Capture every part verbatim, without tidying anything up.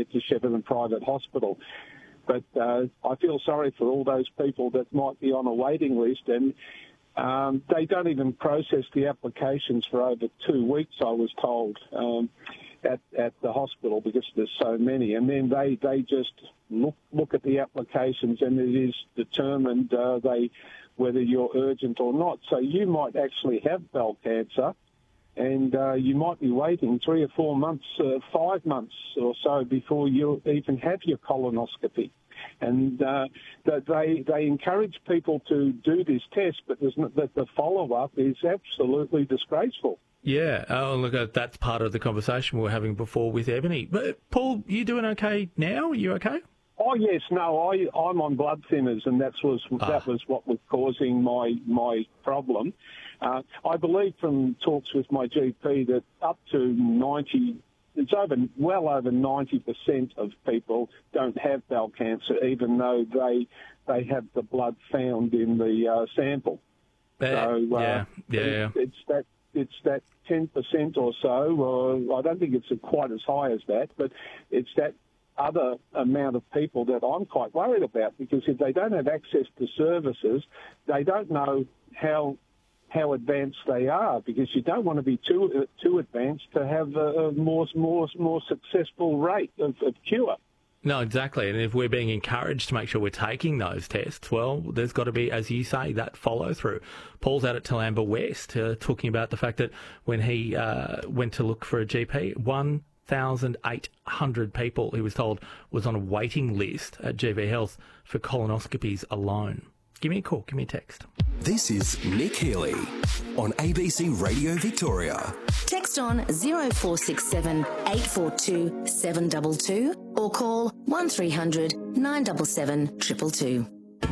get to Shepparton Private Hospital. But uh, I feel sorry for all those people that might be on a waiting list, and um, they don't even process the applications for over two weeks, I was told, um, at, at the hospital because there's so many. And then they, they just look look at the applications, and it is determined uh, they whether you're urgent or not. So you might actually have bowel cancer, and uh, you might be waiting three or four months, uh, five months or so before you even have your colonoscopy. And uh, that they they encourage people to do this test, but there's not, that the follow-up is absolutely disgraceful. Yeah, oh, look, uh, that's part of the conversation we were having before with Ebony. But Paul, you doing okay now? Are you okay? Oh yes, no, I I'm on blood thinners, and that was ah. that was what was causing my my problem. Uh, I believe from talks with my G P that up to ninety, it's over well over ninety percent of people don't have bowel cancer, even though they they have the blood found in the uh, sample. Uh, so uh, yeah, yeah, it, it's that it's that ten percent or so. Or I don't think it's quite as high as that, but it's that other amount of people that I'm quite worried about, because if they don't have access to services, they don't know how how advanced they are, because you don't want to be too uh, too advanced to have a, a more more more successful rate of, of cure. No, exactly. And if we're being encouraged to make sure we're taking those tests, well, there's got to be, as you say, that follow-through. Paul's out at Toolamba West uh, talking about the fact that when he uh, went to look for a G P, one one thousand eight hundred people, he was told, was on a waiting list at G V Health for colonoscopies alone. Give me a call, give me a text. This is Nick Healy on A B C Radio Victoria. Text on zero four six seven eight four two seven two two or call one three hundred nine seven seven two two two.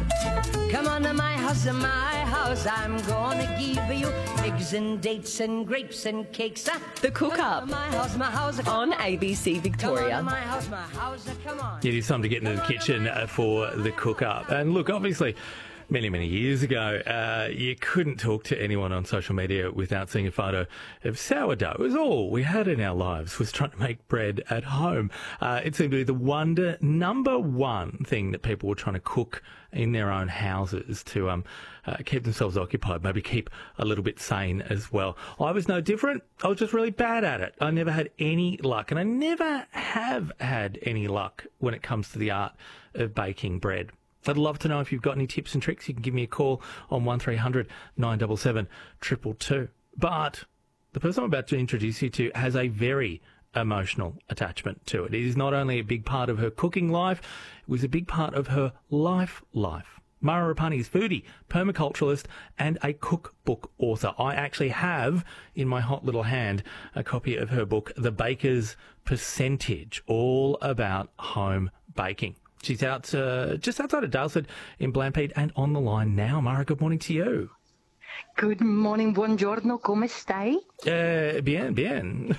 Come on to my house, my house, I'm gonna give you eggs and dates and grapes and cakes. The Cook Up my house, my house, on A B C Victoria. Come on to my house, my house, come on. It is time to get into the kitchen uh, for the Cook Up. And look, obviously, many, many years ago, uh, you couldn't talk to anyone on social media without seeing a photo of sourdough. It was all we had in our lives, was trying to make bread at home. Uh, it seemed to be the wonder number one thing that people were trying to cook in their own houses to um, uh, keep themselves occupied, maybe keep a little bit sane as well. I was no different. I was just really bad at it. I never had any luck, and I never have had any luck when it comes to the art of baking bread. I'd love to know if you've got any tips and tricks. You can give me a call on one three hundred nine seven seven two two two. But the person I'm about to introduce you to has a very emotional attachment to it. It is not only a big part of her cooking life, it was a big part of her life life. Mara Rapani is foodie, permaculturalist and a cookbook author. I actually have in my hot little hand a copy of her book, The Baker's Percentage, all about home baking. She's out uh, just outside of Daylesford in Blampied and on the line now. Mara, good morning to you. Good morning, buongiorno, come stai? Uh, bien, bien.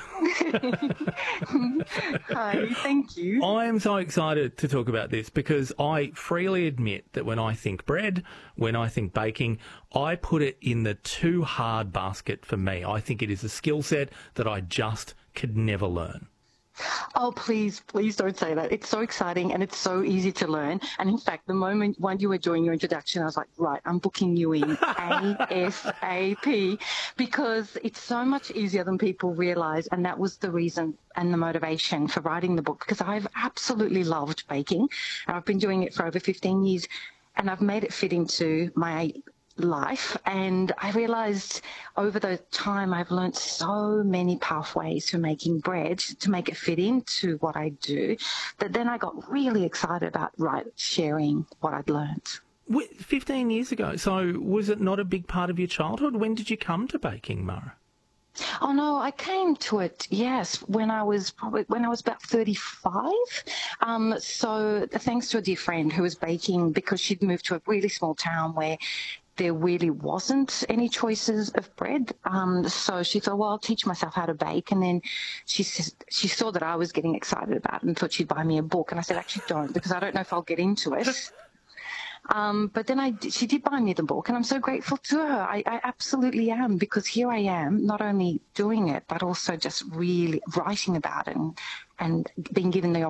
Hi, thank you. I'm so excited to talk about this because I freely admit that when I think bread, when I think baking, I put it in the too hard basket for me. I think it is a skill set that I just could never learn. Oh, please, please don't say that. It's so exciting and it's so easy to learn. And in fact, the moment when you were doing your introduction, I was like, right, I'm booking you in ASAP, because it's so much easier than people realize. And that was the reason and the motivation for writing the book, because I've absolutely loved baking. And I've been doing it for over fifteen years, and I've made it fit into my life. And I realized over the time I've learned so many pathways for making bread to make it fit into what I do, that then I got really excited about right sharing what I'd learned. fifteen years ago. So was it not a big part of your childhood? When did you come to baking, Mara? Oh no, I came to it, yes, when I was probably when I was about thirty-five. Um, so thanks to a dear friend who was baking, because she'd moved to a really small town where there really wasn't any choices of bread. Um, so she thought, well, I'll teach myself how to bake. And then she she saw that I was getting excited about it and thought she'd buy me a book. And I said, actually don't, because I don't know if I'll get into it. Um, but then I, she did buy me the book, and I'm so grateful to her. I, I absolutely am, because here I am, not only doing it, but also just really writing about it and, and being given the